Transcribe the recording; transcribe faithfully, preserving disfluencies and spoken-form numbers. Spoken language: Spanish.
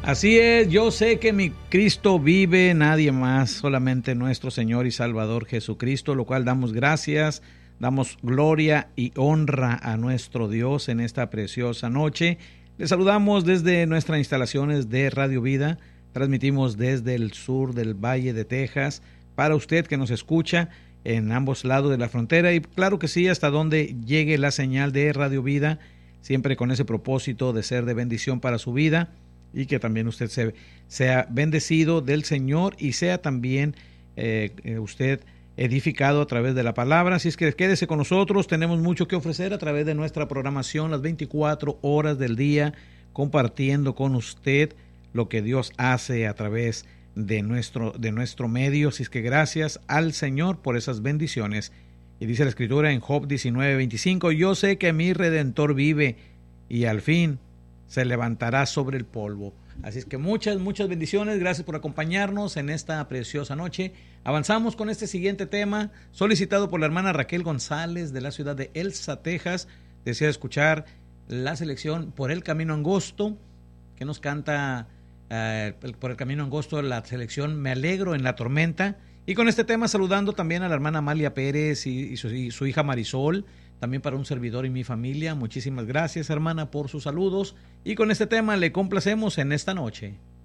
Así es, yo sé que mi Cristo vive, nadie más, solamente nuestro Señor y Salvador Jesucristo, lo cual damos gracias, damos gloria y honra a nuestro Dios en esta preciosa noche. Les saludamos desde nuestras instalaciones de Radio Vida, transmitimos desde el sur del Valle de Texas, para usted que nos escucha en ambos lados de la frontera y claro que sí, hasta donde llegue la señal de Radio Vida, siempre con ese propósito de ser de bendición para su vida. Y que también usted se, sea bendecido del Señor y sea también eh, usted edificado a través de la palabra. Así es que quédese con nosotros, tenemos mucho que ofrecer a través de nuestra programación las veinticuatro horas del día, compartiendo con usted lo que Dios hace a través de nuestro, de nuestro medio. Así es que gracias al Señor por esas bendiciones. Y dice la Escritura en Job diecinueve veinticinco, yo sé que mi Redentor vive y al fin se levantará sobre el polvo. Así es que muchas, muchas bendiciones. Gracias por acompañarnos en esta preciosa noche. Avanzamos con este siguiente tema, solicitado por la hermana Raquel González de la ciudad de Elsa, Texas. Desea escuchar la selección Por el Camino Angosto, que nos canta eh, Por el Camino Angosto, la selección Me Alegro en la Tormenta. Y con este tema saludando también a la hermana Amalia Pérez y, y, su, y su hija Marisol, también para un servidor y mi familia. Muchísimas gracias, hermana, por sus saludos. Y con este tema le complacemos en esta noche.